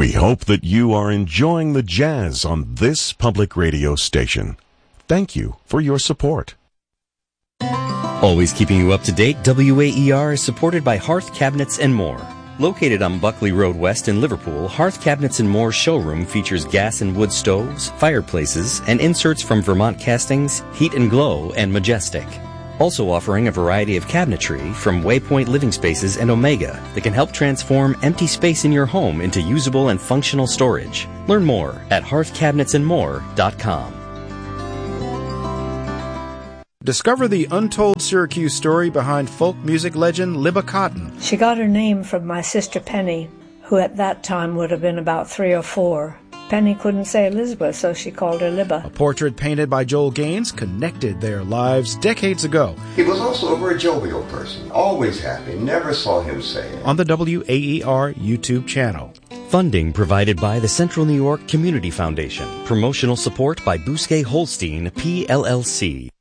We hope that you are enjoying the jazz on this public radio station. Thank you for your support. Always keeping you up to date, WAER is supported by Hearth Cabinets and More. Located on Buckley Road West in Liverpool, Hearth Cabinets and More showroom features gas and wood stoves, fireplaces, and inserts from Vermont Castings, Heat and Glow, and Majestic. Also offering a variety of cabinetry from Waypoint Living Spaces and Omega that can help transform empty space in your home into usable and functional storage. Learn more at hearthcabinetsandmore.com. Discover the untold Syracuse story behind folk music legend Libba Cotton. She got her name from my sister Penny, who at that time would have been about 3 or 4. Penny couldn't say Elizabeth, so she called her Libba. A portrait painted by Joel Gaines connected their lives decades ago. He was also a very jovial person, always happy, never saw him sad. On the WAER YouTube channel. Funding provided by the Central New York Community Foundation. Promotional support by Bousquet Holstein, PLLC.